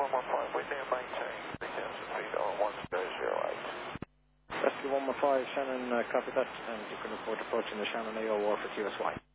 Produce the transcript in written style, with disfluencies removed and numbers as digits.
115, we can maintain 3,000 feet on 1008. Rescue 115, Shannon, copy that, and you can report approaching the Shannon AO for QSY.